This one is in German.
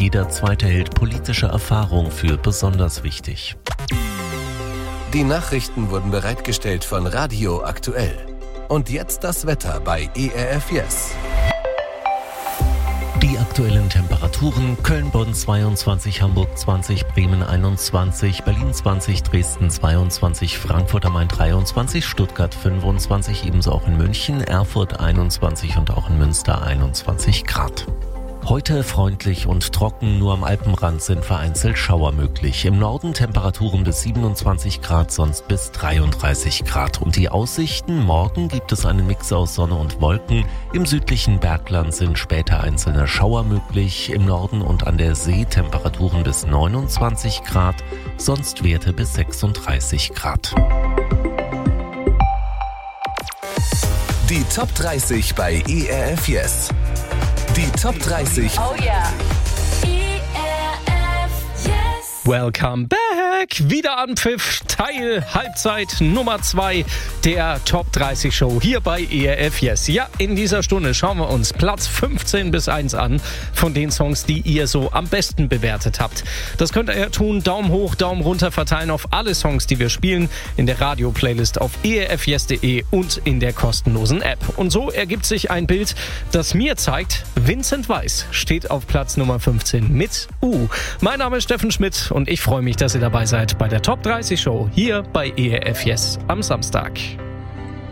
Jeder Zweite hält politische Erfahrung für besonders wichtig. Die Nachrichten wurden bereitgestellt von Radio Aktuell. Und jetzt das Wetter bei ERF Yes. Die aktuellen Temperaturen: Köln, Bonn 22, Hamburg 20, Bremen 21, Berlin 20, Dresden 22, Frankfurt am Main 23, Stuttgart 25, ebenso auch in München, Erfurt 21 und auch in Münster 21 Grad. Heute freundlich und trocken, nur am Alpenrand sind vereinzelt Schauer möglich. Im Norden Temperaturen bis 27 Grad, sonst bis 33 Grad. Und die Aussichten: Morgen gibt es einen Mix aus Sonne und Wolken. Im südlichen Bergland sind später einzelne Schauer möglich. Im Norden und an der See Temperaturen bis 29 Grad, sonst Werte bis 36 Grad. Die Top 30 bei ERF Yes. Die Top 30. Oh yeah. ERF Yes. Welcome back! Wieder Anpfiff, Teil Halbzeit Nummer 2 der Top 30 Show hier bei ERF Yes. Ja, in dieser Stunde schauen wir uns Platz 15 bis 1 an von den Songs, die ihr so am besten bewertet habt. Das könnt ihr tun: Daumen hoch, Daumen runter verteilen auf alle Songs, die wir spielen, in der Radio-Playlist auf erfyes.de und in der kostenlosen App. Und so ergibt sich ein Bild, das mir zeigt, Vincent Weiss steht auf Platz Nummer 15 mit U. Mein Name ist Steffen Schmidt und ich freue mich, dass ihr dabei seid bei der Top 30 Show hier bei ERF Yes am Samstag.